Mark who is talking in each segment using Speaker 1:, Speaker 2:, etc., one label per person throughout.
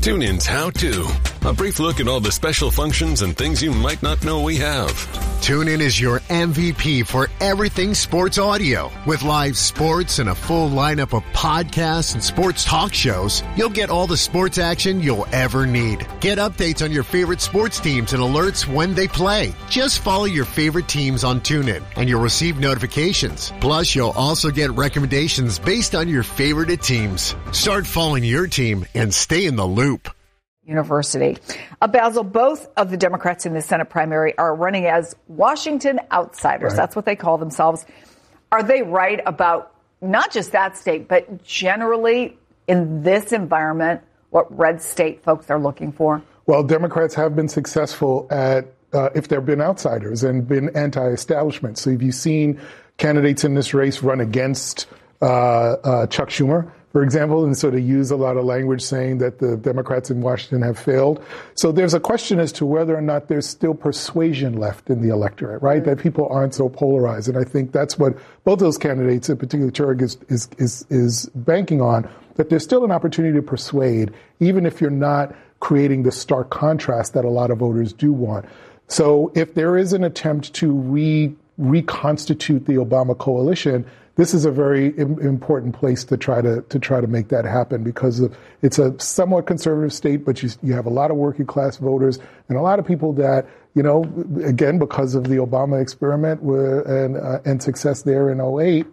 Speaker 1: TuneIn's How To. A brief look at all the special functions and things you might not know we have.
Speaker 2: TuneIn is your MVP for everything sports audio. With live sports and a full lineup of podcasts and sports talk shows, you'll get all the sports action you'll ever need. Get updates on your favorite sports teams and alerts when they play. Just follow your favorite teams on TuneIn, and you'll receive notifications. Plus, you'll also get recommendations based on your favorite teams. Start following your team and stay in the loop.
Speaker 3: University. Basil, both of the Democrats in the Senate primary are running as Washington outsiders. Right. That's what they call themselves. Are they right about not just that state, but generally in this environment, what red state folks are looking for?
Speaker 4: Well, Democrats have been successful at, if they've been outsiders and been anti-establishment. So have you seen candidates in this race run against Chuck Schumer, for example, and so they use a lot of language saying that the Democrats in Washington have failed. So there's a question as to whether or not there's still persuasion left in the electorate, right? That people aren't so polarized. And I think that's what both those candidates, in particular Turk, is banking on, that there's still an opportunity to persuade, even if you're not creating the stark contrast that a lot of voters do want. So if there is an attempt to reconstitute the Obama coalition, this is a very important place to try to make that happen, because it's a somewhat conservative state, but you have a lot of working class voters and a lot of people that, you know, again, because of the Obama experiment and success there in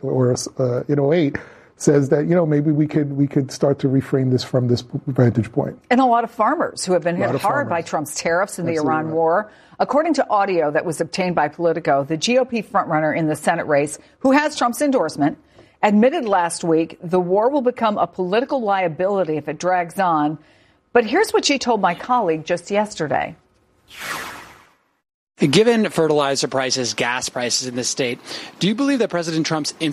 Speaker 4: 2008, says that, you know, maybe we could start to reframe this from this vantage point.
Speaker 3: And a lot of farmers who have been hit hard by Trump's tariffs and the Iran war. According to audio that was obtained by Politico, the GOP frontrunner in the Senate race, who has Trump's endorsement, admitted last week the war will become a political liability if it drags on. But here's what she told my colleague just yesterday.
Speaker 5: Given fertilizer prices, gas prices in this state, do you believe that President Trump's